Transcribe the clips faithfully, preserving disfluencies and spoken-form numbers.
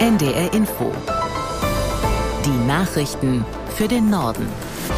N D R Info. Die Nachrichten für den Norden.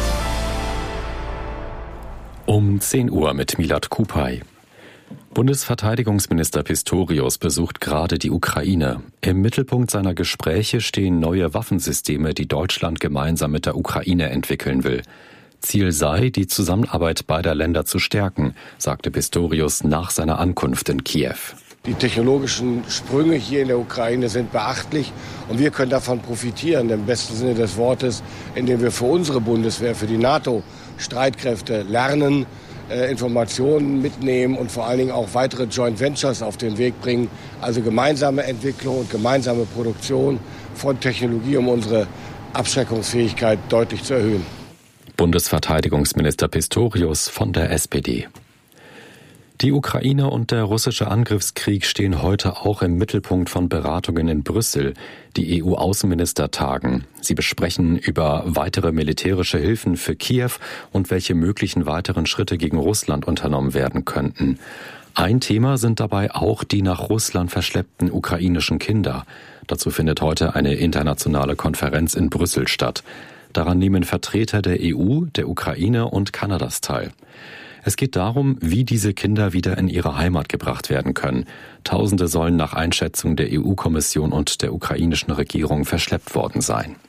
Um zehn Uhr mit Milad Kupay. Bundesverteidigungsminister Pistorius besucht gerade die Ukraine. Im Mittelpunkt seiner Gespräche stehen neue Waffensysteme, die Deutschland gemeinsam mit der Ukraine entwickeln will. Ziel sei, die Zusammenarbeit beider Länder zu stärken, sagte Pistorius nach seiner Ankunft in Kiew. Die technologischen Sprünge hier in der Ukraine sind beachtlich und wir können davon profitieren, im besten Sinne des Wortes, indem wir für unsere Bundeswehr, für die NATO-Streitkräfte lernen, äh, Informationen mitnehmen und vor allen Dingen auch weitere Joint Ventures auf den Weg bringen, also gemeinsame Entwicklung und gemeinsame Produktion von Technologie, um unsere Abschreckungsfähigkeit deutlich zu erhöhen. Bundesverteidigungsminister Pistorius von der S P D. Die Ukraine und der russische Angriffskrieg stehen heute auch im Mittelpunkt von Beratungen in Brüssel. Die E U-Außenminister tagen. Sie besprechen über weitere militärische Hilfen für Kiew und welche möglichen weiteren Schritte gegen Russland unternommen werden könnten. Ein Thema sind dabei auch die nach Russland verschleppten ukrainischen Kinder. Dazu findet heute eine internationale Konferenz in Brüssel statt. Daran nehmen Vertreter der E U, der Ukraine und Kanadas teil. Es geht darum, wie diese Kinder wieder in ihre Heimat gebracht werden können. Tausende sollen nach Einschätzung der E U-Kommission und der ukrainischen Regierung verschleppt worden sein.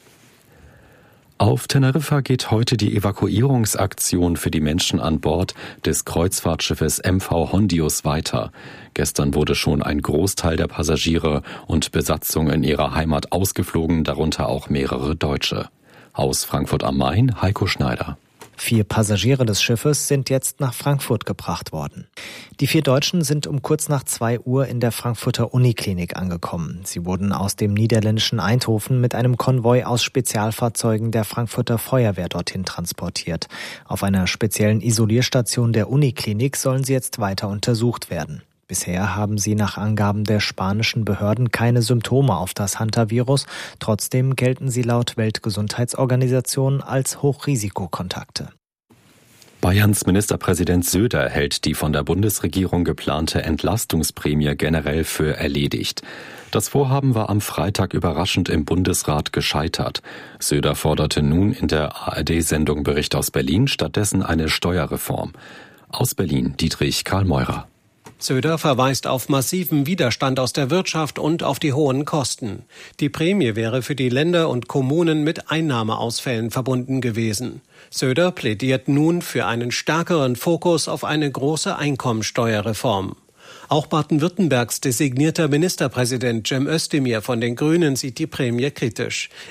Auf Teneriffa geht heute die Evakuierungsaktion für die Menschen an Bord des Kreuzfahrtschiffes M V Hondius weiter. Gestern wurde schon ein Großteil der Passagiere und Besatzung in ihrer Heimat ausgeflogen, darunter auch mehrere Deutsche. Aus Frankfurt am Main, Heiko Schneider. Vier Passagiere des Schiffes sind jetzt nach Frankfurt gebracht worden. Die vier Deutschen sind um kurz nach zwei Uhr in der Frankfurter Uniklinik angekommen. Sie wurden aus dem niederländischen Eindhoven mit einem Konvoi aus Spezialfahrzeugen der Frankfurter Feuerwehr dorthin transportiert. Auf einer speziellen Isolierstation der Uniklinik sollen sie jetzt weiter untersucht werden. Bisher haben sie nach Angaben der spanischen Behörden keine Symptome auf das Hantavirus. Trotzdem gelten sie laut Weltgesundheitsorganisation als Hochrisikokontakte. Bayerns Ministerpräsident Söder hält die von der Bundesregierung geplante Entlastungsprämie generell für erledigt. Das Vorhaben war am Freitag überraschend im Bundesrat gescheitert. Söder forderte nun in der A R D-Sendung Bericht aus Berlin stattdessen eine Steuerreform. Aus Berlin Dietrich Karl Meurer. Söder verweist auf massiven Widerstand aus der Wirtschaft und auf die hohen Kosten. Die Prämie wäre für die Länder und Kommunen mit Einnahmeausfällen verbunden gewesen. Söder plädiert nun für einen stärkeren Fokus auf eine große Einkommensteuerreform. Auch Baden-Württembergs designierter Ministerpräsident Cem Özdemir von den Grünen sieht die Prämie kritisch.